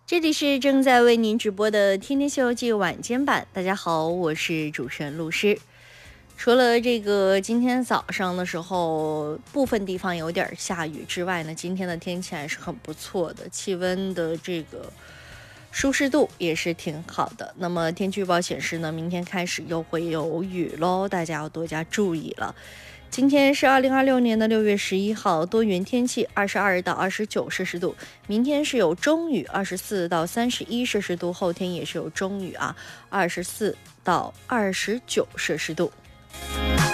这里是正在为您直播的天天西游记晚间版，大家好，我是主持人陆诗。除了这个今天早上的时候部分地方有点下雨之外呢，今天的天气还是很不错的，气温的这个舒适度也是挺好的。那么天气预报显示呢，明天开始又会有雨喽，大家要多加注意了。今天是2026年的6月11号，多云天气，22到29摄氏度。明天是有中雨，24到31摄氏度。后天也是有中雨啊，24到29摄氏度。